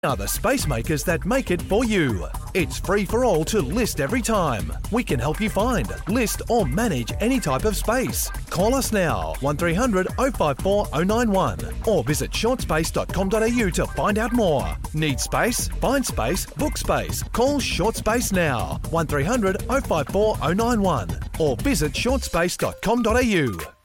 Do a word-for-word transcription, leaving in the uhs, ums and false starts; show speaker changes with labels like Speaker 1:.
Speaker 1: are the space makers that make it for you. It's free for all to list every time. We can help you find, list or manage any type of space. Call us now, one three hundred oh five four oh nine one or visit short space dot com dot a u to find out more. Need space? Find space, book space. Call Short Space now, one three hundred oh five four oh nine one or visit short space dot com dot a u.